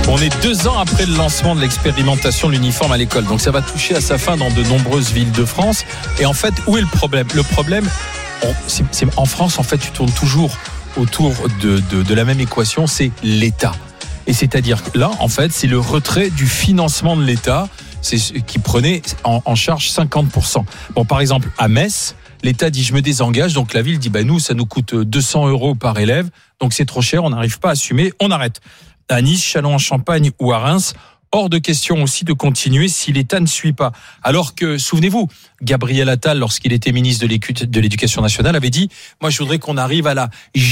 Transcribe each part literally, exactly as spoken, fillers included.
On est deux ans après le lancement de l'expérimentation de l'uniforme à l'école. Donc ça va toucher à sa fin dans de nombreuses villes de France. Et en fait, où est le problème ? Le problème, on, c'est, c'est, en France, en fait, tu tournes toujours autour de, de, de la même équation, c'est l'État. Et c'est-à-dire que là, en fait, c'est le retrait du financement de l'État c'est, qui prenait en, en charge cinquante pour cent. Bon, par exemple, à Metz, l'État dit je me désengage, donc la ville dit bah nous ça nous coûte deux cents euros par élève, donc c'est trop cher, on n'arrive pas à assumer, on arrête. À Nice, Châlons-en-Champagne ou à Reims, hors de question aussi de continuer si l'État ne suit pas. Alors que, souvenez-vous, Gabriel Attal, lorsqu'il était ministre de l'Éducation nationale, avait dit « Moi, je voudrais qu'on arrive à la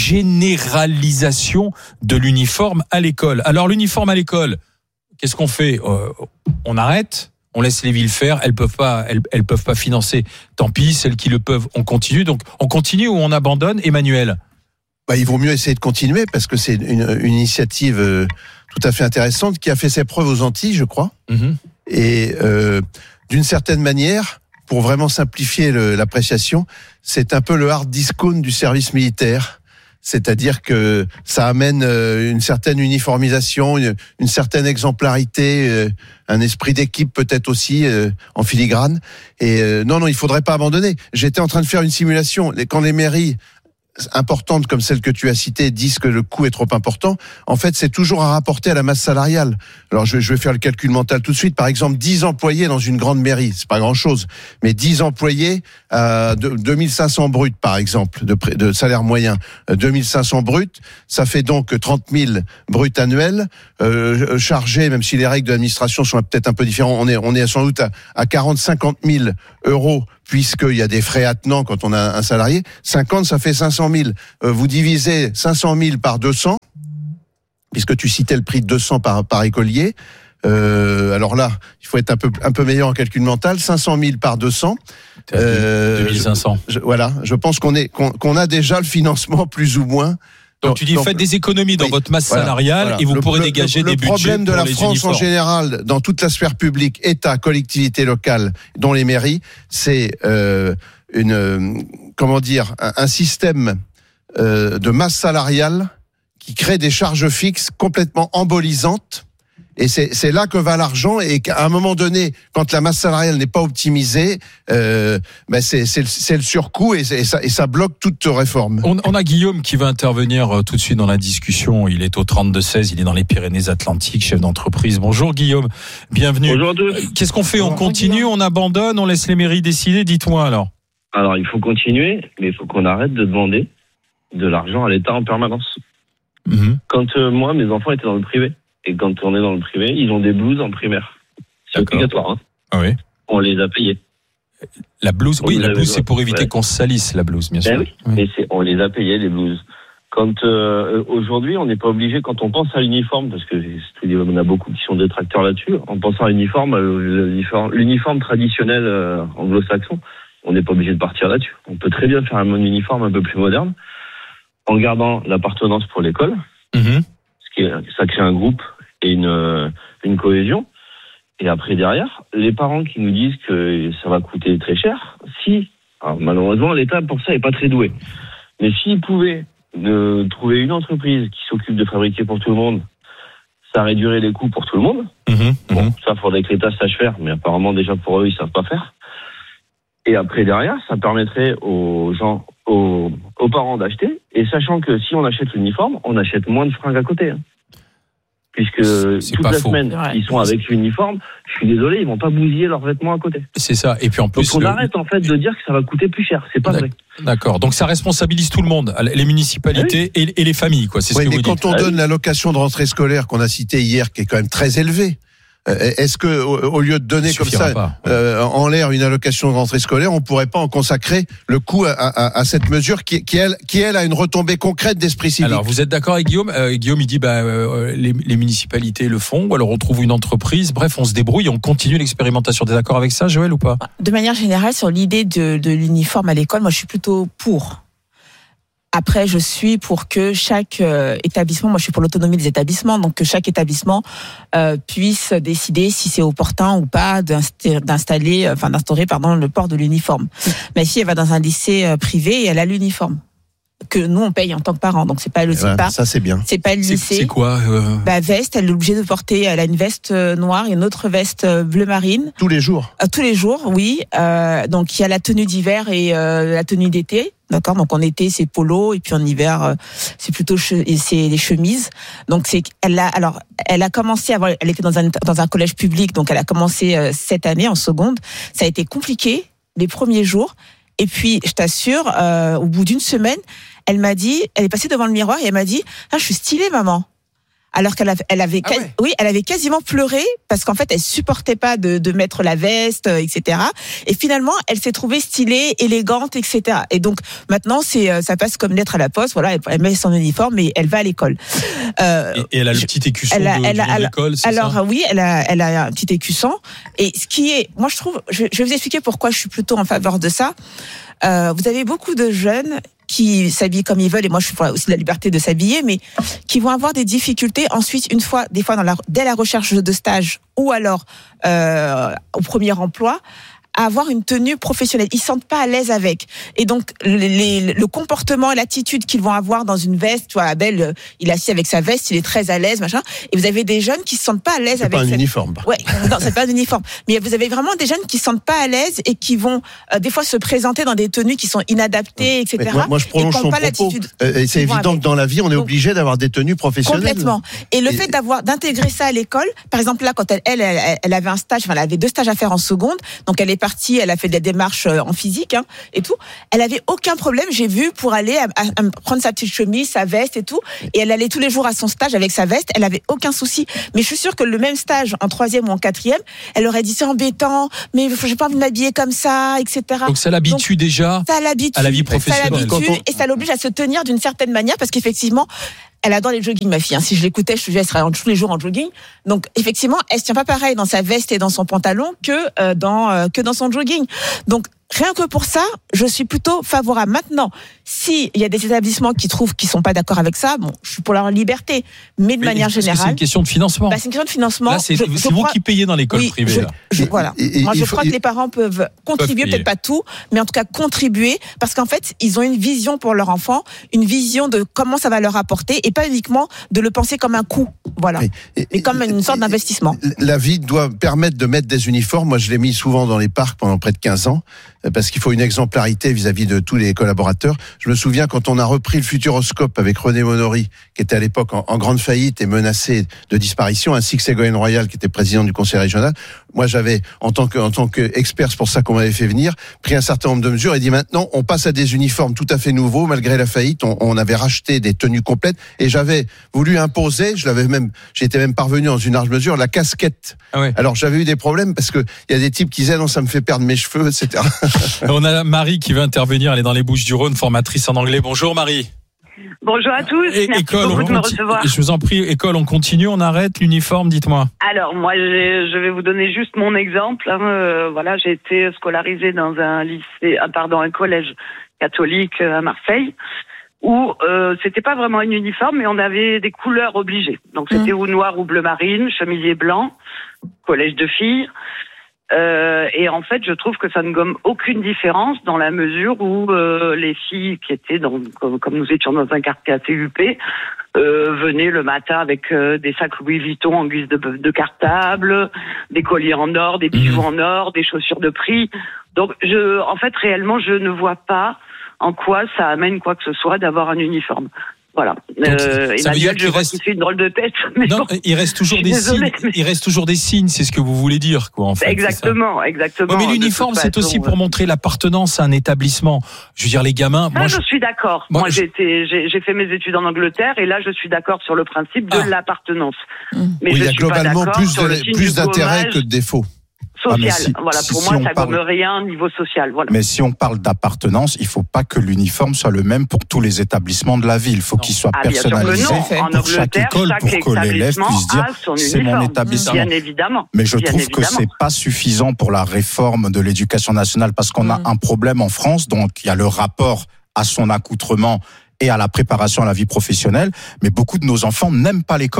généralisation de l'uniforme à l'école. » Alors, l'uniforme à l'école, qu'est-ce qu'on fait ? euh, On arrête ? On laisse les villes faire, elles peuvent pas, elles, elles peuvent pas financer. Tant pis, celles qui le peuvent, on continue. Donc, on continue ou on abandonne, Emmanuel ? Bah, il vaut mieux essayer de continuer parce que c'est une, une initiative euh, tout à fait intéressante qui a fait ses preuves aux Antilles, je crois. Mmh. Et euh, d'une certaine manière, pour vraiment simplifier le, l'appréciation, c'est un peu le hard discount du service militaire. C'est-à-dire que ça amène une certaine uniformisation, une, une certaine exemplarité, euh, un esprit d'équipe peut-être aussi euh, en filigrane. Et euh, non, non, il faudrait pas abandonner. J'étais en train de faire une simulation. Quand les mairies importantes comme celle que tu as citée disent que le coût est trop important, en fait, c'est toujours à rapporter à la masse salariale. Alors, je vais, je vais faire le calcul mental tout de suite. Par exemple, dix employés dans une grande mairie, c'est pas grand-chose, mais dix employés à deux mille cinq cents bruts, par exemple, de, de salaire moyen. deux mille cinq cents bruts, ça fait donc trente mille bruts annuels, euh, chargés, même si les règles de l'administration sont peut-être un peu différentes, on est, on est sans doute à, à quarante à cinquante mille euros, puisqu'il y a des frais attenants quand on a un salarié. cinquante, ça fait cinq cent mille. Euh, vous divisez cinq cent mille par deux cents, puisque tu citais le prix de deux cents par, par écolier. Euh, alors là, il faut être un peu, un peu meilleur en calcul mental. cinq cent mille par deux cents. Euh, deux mille cinq cents. Je, voilà. Je pense qu'on est, qu'on, qu'on a déjà le financement plus ou moins. Donc, donc tu dis, donc, faites des économies dans oui, votre masse voilà, salariale voilà. et vous le, pourrez le, dégager le, des budgets pour les Le problème de la France uniformes. En général, dans toute la sphère publique, État, collectivités locales, dont les mairies, c'est euh, une, euh, comment dire, un, un système euh, de masse salariale qui crée des charges fixes complètement embolisantes. Et c'est, c'est là que va l'argent, et qu'à un moment donné, quand la masse salariale n'est pas optimisée, euh, ben c'est, c'est, le, c'est le surcoût, et, et, ça, et ça bloque toute réforme. On, on a Guillaume qui va intervenir tout de suite dans la discussion. Il est au trente-deux seize, il est dans les Pyrénées-Atlantiques, chef d'entreprise. Bonjour Guillaume, bienvenue. Bonjour à tous. Qu'est-ce qu'on fait ? On continue, on abandonne, on laisse les mairies décider ? Dites-moi alors. Alors il faut continuer, mais il faut qu'on arrête de demander de l'argent à l'État en permanence. Mmh. Quand euh, moi, mes enfants étaient dans le privé, et quand on est dans le privé, ils ont des blouses en primaire. C'est D'accord. obligatoire. Hein. Ah oui. On les a payées. La blouse, on oui, la blouse, c'est pour éviter ouais. qu'on se salisse, la blouse, bien sûr. Ben oui, oui. Mais c'est, on les a payées, les blouses. Quand euh, aujourd'hui, on n'est pas obligé, quand on pense à l'uniforme, parce que on a beaucoup qui sont détracteurs là-dessus, en pensant à l'uniforme, l'uniforme, l'uniforme traditionnel euh, anglo-saxon, on n'est pas obligé de partir là-dessus. On peut très bien faire un uniforme un peu plus moderne, en gardant l'appartenance pour l'école, mmh. ce qui est, ça crée un groupe et une, une cohésion. Et après, derrière, les parents qui nous disent que ça va coûter très cher, si, alors malheureusement, l'État, pour ça, n'est pas très doué. Mais s'ils pouvaient euh, trouver une entreprise qui s'occupe de fabriquer pour tout le monde, ça réduirait les coûts pour tout le monde. Mmh, bon, mmh. Ça, il faudrait que l'État sache faire, mais apparemment, déjà, pour eux, ils ne savent pas faire. Et après, derrière, ça permettrait aux gens, aux, aux parents d'acheter, et sachant que si on achète l'uniforme, on achète moins de fringues à côté. Hein. Puisque c'est toute la faux. semaine, ouais. ils sont avec l'uniforme, je suis désolé, ils vont pas bousiller leurs vêtements à côté. C'est ça. Et puis en plus, donc on le... arrête en fait de dire que ça va coûter plus cher. C'est pas D'accord. vrai. D'accord. Donc ça responsabilise tout le monde, les municipalités oui. et, et les familles, quoi. C'est oui, ce que mais vous quand dites. on ah, donne oui. l'allocation de rentrée scolaire qu'on a citée hier, qui est quand même très élevée. Est-ce que, au lieu de donner comme ça pas, ouais. euh, en l'air une allocation de rentrée scolaire, on pourrait pas en consacrer le coût à, à, à cette mesure qui, qui, elle, qui elle a une retombée concrète d'esprit civique. Alors vous êtes d'accord avec Guillaume euh, Guillaume il dit bah euh, les, les municipalités le font, ou alors on trouve une entreprise. Bref, on se débrouille, on continue l'expérimentation. T'es d'accord avec ça, Joël, ou pas ? De manière générale, sur l'idée de, de l'uniforme à l'école, moi je suis plutôt pour. Après, je suis pour que chaque euh, établissement, moi je suis pour l'autonomie des établissements, donc que chaque établissement euh, puisse décider si c'est opportun ou pas d'installer, enfin d'instaurer pardon le port de l'uniforme. Ma fille, elle va dans un lycée privé et elle a l'uniforme. que nous on paye en tant que parents. Donc c'est pas le voilà, c'est pas ça c'est bien. C'est pas le C'est, lycée. c'est quoi euh... Bah veste, elle est obligée de porter. Elle a une veste noire et une autre veste bleu marine. Tous les jours. Euh, tous les jours, oui. Euh, donc il y a la tenue d'hiver et euh, la tenue d'été. D'accord, donc en été c'est polo et puis en hiver euh, c'est plutôt che- et c'est les chemises. Donc c'est elle a alors elle a commencé à avoir, elle était dans un dans un collège public, donc elle a commencé euh, cette année en seconde. Ça a été compliqué les premiers jours et puis je t'assure euh, au bout d'une semaine, elle m'a dit, elle est passée devant le miroir et elle m'a dit "Ah, je suis stylée maman." Alors qu'elle avait, elle avait, Ah ouais. oui, elle avait quasiment pleuré parce qu'en fait, elle supportait pas de, de mettre la veste, et cetera. Et finalement, elle s'est trouvée stylée, élégante, et cetera. Et donc maintenant, c'est, ça passe comme lettre à la poste. Voilà, elle, elle met son uniforme et elle va à l'école. Euh, et, et elle a le petit écusson elle a, de, elle a, de l'école, c'est alors ça oui, elle a, elle a un petit écusson. Et ce qui est, moi je trouve, je, je vais vous expliquer pourquoi je suis plutôt en faveur de ça. Euh, vous avez beaucoup de jeunes qui s'habillent comme ils veulent, et moi je suis pour aussi la liberté de s'habiller, mais qui vont avoir des difficultés ensuite, une fois, des fois dans la, dès la recherche de stage ou alors euh, au premier emploi, à avoir une tenue professionnelle. Ils se sentent pas à l'aise avec. Et donc, les, les, le comportement et l'attitude qu'ils vont avoir dans une veste, tu vois, Abel, il est assis avec sa veste, il est très à l'aise, machin. Et vous avez des jeunes qui se sentent pas à l'aise c'est avec pas un cette... uniforme. Ouais, non, c'est pas un uniforme. Mais vous avez vraiment des jeunes qui se sentent pas à l'aise et qui vont, euh, des fois, se présenter dans des tenues qui sont inadaptées, et cetera. Moi, moi, je prolonge et qui son ont pas propos. l'attitude. Euh, et c'est évident que dans la vie, on est Donc, obligé d'avoir des tenues professionnelles. Complètement. Et le Et- fait d'avoir, d'intégrer ça à l'école, par exemple, là, quand elle, elle, elle, elle avait un stage, enfin, elle avait deux stages à faire en seconde. Donc, elle est partie, elle a fait des démarches en physique, hein, et tout. Elle avait aucun problème, j'ai vu, pour aller à, à, à prendre sa petite chemise, sa veste et tout. Et elle allait tous les jours à son stage avec sa veste. Elle avait aucun souci. Mais je suis sûre que le même stage en troisième ou en quatrième, elle aurait dit c'est embêtant, mais j'ai pas envie de m'habiller comme ça, et cetera. Donc ça l'habitue Donc, déjà ça l'habitue, à la vie professionnelle. ça l'habitue, Quand on- et ça l'oblige à se tenir d'une certaine manière, parce qu'effectivement, elle adore les jogging, ma fille. Hein. Si je l'écoutais, je te dis, elle serait en- tous les jours en jogging. Donc, effectivement, elle se tient pas pareil dans sa veste et dans son pantalon que euh, dans euh, que dans son jogging. Donc, rien que pour ça, je suis plutôt favorable. Maintenant, si il y a des établissements qui trouvent qu'ils sont pas d'accord avec ça, bon, je suis pour leur liberté, mais de Mais manière parce que générale, c'est une question de financement. bah, c'est une question de financement. Là, c'est, Je- c'est je vous crois- qui payez dans l'école oui, privée. je, là. je- Et- voilà. et- et Moi, il je faut- crois il- que les parents peuvent contribuer, payer. peut-être pas tout, mais en tout cas contribuer, parce qu'en fait, ils ont une vision pour leur enfant, une vision de comment ça va leur apporter, et pas uniquement de le penser comme un coût, voilà, Oui. Et- et comme une sorte et- d'investissement. La vie doit permettre de mettre des uniformes. Moi, je l'ai mis souvent dans les parcs pendant près de quinze ans, euh, parce qu'il faut une exemplarité vis-à-vis de tous les collaborateurs. Je me souviens quand on a repris le Futuroscope avec René Monory, qui était à l'époque en, en grande faillite et menacé de disparition, ainsi que Ségolène Royal, qui était président du conseil régional. Moi, j'avais, en tant que, en tant qu'expert, c'est pour ça qu'on m'avait fait venir, pris un certain nombre de mesures et dit maintenant, on passe à des uniformes tout à fait nouveaux, malgré la faillite. On, on avait racheté des tenues complètes et j'avais voulu imposer, je l'avais même, j'étais même parvenu dans une large mesure, la casquette. Ah ouais. Alors, j'avais eu des problèmes parce que il y a des types qui disaient non, ça me fait perdre mes cheveux, et cetera. On a Marie qui veut intervenir, elle est dans les Bouches-du-Rhône, formatrice en anglais. Bonjour Marie. Bonjour à tous, Et- merci école, beaucoup on de me conti- recevoir. Je vous en prie, école, on continue, on arrête l'uniforme, dites-moi. Alors moi, j'ai- je vais vous donner juste mon exemple. hein. Euh, voilà, j'ai été scolarisée dans un lycée, ah, pardon, un collège catholique à Marseille, où euh, c'était pas vraiment un uniforme, mais on avait des couleurs obligées. Donc c'était ou noir ou bleu marine, chemisier blanc, collège de filles. Euh, et en fait, je trouve que ça ne gomme aucune différence dans la mesure où euh, les filles qui étaient dans, comme, comme nous étions dans un quartier A T U P, euh, venaient le matin avec euh, des sacs Louis Vuitton en guise de, de cartable, des colliers en or, des bijoux en or, des chaussures de prix. Donc, je, en fait, réellement, je ne vois pas en quoi ça amène quoi que ce soit d'avoir un uniforme. Voilà. Donc, Euh, ça veut dire Emmanuel, qu'il je vois reste- qu'il fait une drôle de tête. Mais Non, bon, il reste toujours je des suis désolée, signes. mais- Il reste toujours des signes, c'est ce que vous voulez dire, quoi, en fait. c'est ça. exactement, exactement. Ouais, mais De l'uniforme, toute c'est façon, aussi euh, pour montrer l'appartenance à un établissement. Je veux dire, les gamins, Ça, moi, je je... suis d'accord. moi, Moi, je- j'ai été, j'ai, j'ai fait mes études en Angleterre et là, je suis d'accord sur le principe de Ah. l'appartenance. Mmh. Mais Oui, je il y a suis pas globalement d'accord plus sur le de- signe plus du d'intérêt gommage que de défauts. social. Ah, mais si- voilà, si- pour si moi, on ça parle- gomme rien au niveau social. Voilà. Mais si on parle d'appartenance, il faut pas que l'uniforme soit le même pour tous les établissements de la ville. Il faut Non. qu'il soit Ah, bien sûr que personnalisé non. En pour chaque Angleterre, école, chaque pour que l'élève établissement puisse dire a son c'est mon uniforme. établissement. Bien évidemment. Mais je Bien trouve que évidemment. c'est pas suffisant pour la réforme de l'éducation nationale parce qu'on a Mm. un problème en France. Donc il y a le rapport à son accoutrement et à la préparation à la vie professionnelle. Mais beaucoup de nos enfants n'aiment pas l'école.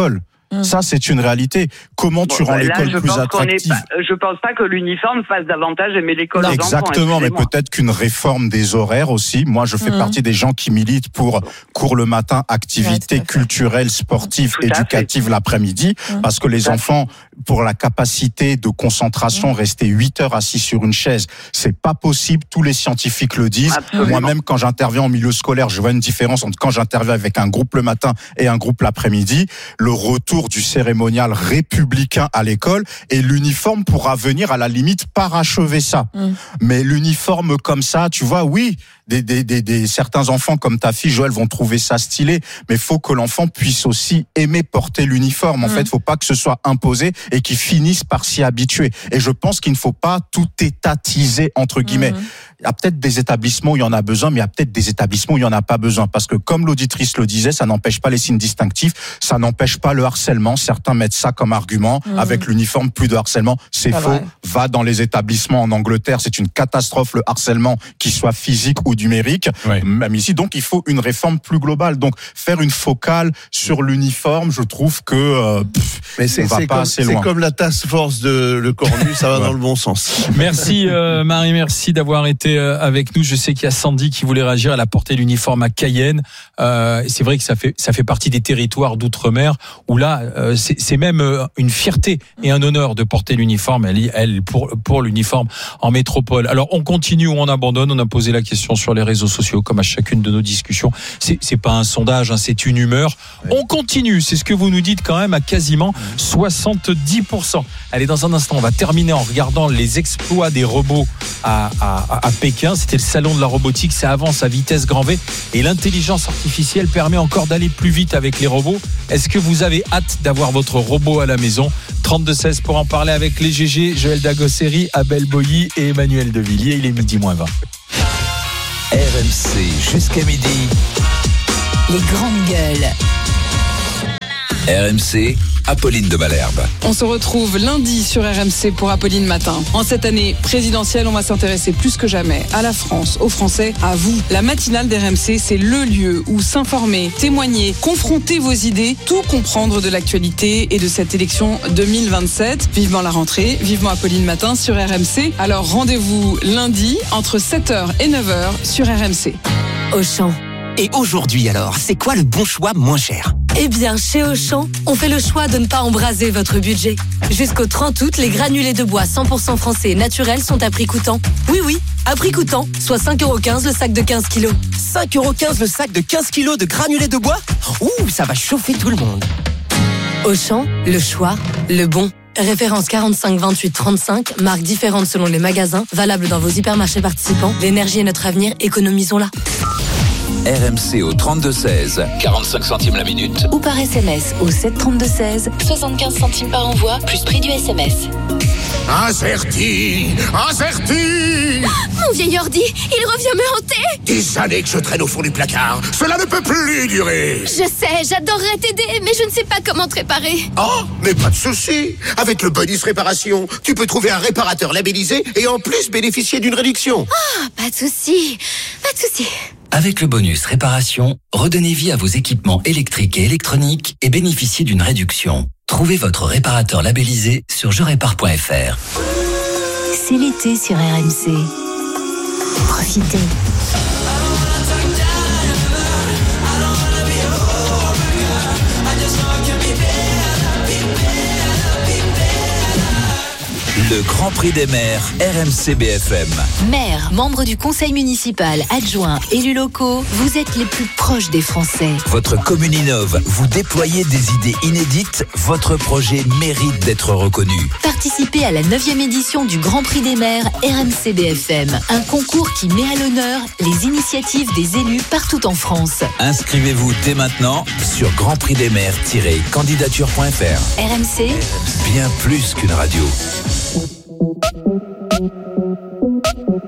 Mmh. Ça, c'est une réalité. Comment bon, tu rends bah, l'école là, plus attractive? pas, Je pense pas que l'uniforme fasse davantage aimer l'école non, aux exactement, enfants. mais peut-être qu'une réforme des horaires aussi. Moi, je fais mmh. partie des gens qui militent pour cours le matin, activités ouais, culturelles, sportives, Tout éducatives l'après-midi, mmh. parce que les enfants, pour la capacité de concentration, mmh. rester huit heures assis sur une chaise, c'est pas possible. Tous les scientifiques le disent. Absolument. Moi-même, quand j'interviens en milieu scolaire, je vois une différence entre quand j'interviens avec un groupe le matin et un groupe l'après-midi. Le retour du cérémonial républicain à l'école et l'uniforme pourra venir à la limite parachever ça. Mmh. Mais l'uniforme comme ça, tu vois, oui, des, des, des, des, certains enfants comme ta fille Joël vont trouver ça stylé, mais faut que l'enfant puisse aussi aimer porter l'uniforme. En mmh. fait, faut pas que ce soit imposé et qu'il finisse par s'y habituer. Et je pense qu'il ne faut pas tout étatiser, entre guillemets. Mmh. Il y a peut-être des établissements où il y en a besoin, mais il y a peut-être des établissements où il n'y en a pas besoin. Parce que comme l'auditrice le disait, ça n'empêche pas les signes distinctifs, ça n'empêche pas le harcèlement. Certains mettent ça comme argument. Mmh. Avec l'uniforme, plus de harcèlement. C'est pas faux. Vrai. Va dans les établissements en Angleterre, c'est une catastrophe le harcèlement, qu'il soit physique ou numérique. Ouais. Même ici, donc il faut une réforme plus globale. Donc faire une focale sur l'uniforme, je trouve que euh, pff, mais c'est, on va c'est pas comme, assez loin. C'est comme la task force de Le Cornu, ça va ouais. dans le bon sens. Merci euh, Marie, merci d'avoir été avec nous. Je sais qu'il y a Sandy qui voulait réagir. Elle a porté l'uniforme à Cayenne. Euh, c'est vrai que ça fait ça fait partie des territoires d'outre-mer où là, euh, c'est, c'est même une fierté et un honneur de porter l'uniforme. Elle, elle pour pour l'uniforme en métropole. Alors on continue ou on abandonne. On a posé la question sur les réseaux sociaux, comme à chacune de nos discussions. C'est c'est pas un sondage, hein, c'est une humeur. Ouais. On continue. C'est ce que vous nous dites quand même à quasiment soixante-dix pour cent. Allez, dans un instant, on va terminer en regardant les exploits des robots à à, à Pékin. C'était le salon de la robotique, ça avance à vitesse grand V et l'intelligence artificielle permet encore d'aller plus vite avec les robots. Est-ce que vous avez hâte d'avoir votre robot à la maison? trente-deux seize pour en parler avec les G G, Joël Dagosseri, Abel Boilly et Emmanuel Devilliers. Il est midi moins vingt. R M C jusqu'à midi. Les grandes gueules. R M C, Apolline de Malherbe. On se retrouve lundi sur R M C pour Apolline Matin. En cette année présidentielle, on va s'intéresser plus que jamais à la France, aux Français, à vous. La matinale d'R M C, c'est le lieu où s'informer, témoigner, confronter vos idées, tout comprendre de l'actualité et de cette élection deux mille vingt-sept. Vivement la rentrée, vivement Apolline Matin sur R M C. Alors rendez-vous lundi entre sept heures et neuf heures sur R M C. Auchan. Et aujourd'hui alors, c'est quoi le bon choix moins cher ? Eh bien, chez Auchan, on fait le choix de ne pas embraser votre budget. Jusqu'au trente août, les granulés de bois cent pour cent français et naturels sont à prix coûtant. Oui, oui, à prix coûtant, soit cinq euros quinze le sac de quinze kilos. cinq euros quinze le sac de quinze kilos de granulés de bois ? Ouh, ça va chauffer tout le monde. Auchan, le choix, le bon. Référence quarante-cinq vingt-huit trente-cinq, marques différentes selon les magasins, valable dans vos hypermarchés participants. L'énergie est notre avenir, économisons-la. R M C au trente-deux seize, quarante-cinq centimes la minute. Ou par S M S au sept trente-deux seize, soixante-quinze centimes par envoi, plus prix du S M S. Incerti, incerti. Mon vieil ordi, il revient me hanter. Des années que je traîne au fond du placard, cela ne peut plus durer. Je sais, j'adorerais t'aider, mais je ne sais pas comment te réparer. Oh, mais pas de souci. Avec le bonus réparation, tu peux trouver un réparateur labellisé et en plus bénéficier d'une réduction. Ah, pas de souci, pas de souci. Avec le bonus réparation, redonnez vie à vos équipements électriques et électroniques et bénéficiez d'une réduction. Trouvez votre réparateur labellisé sur je répare point f r. C'est l'été sur R M C. Profitez. Le Grand Prix des maires, R M C B F M. Maires, membres du conseil municipal, adjoints, élus locaux, vous êtes les plus proches des Français. Votre commune innove, vous déployez des idées inédites, votre projet mérite d'être reconnu. Participez à la neuvième édition du Grand Prix des maires R M C B F M, un concours qui met à l'honneur les initiatives des élus partout en France. Inscrivez-vous dès maintenant sur grand prix des maires tiret candidature point f r. R M C, bien plus qu'une radio.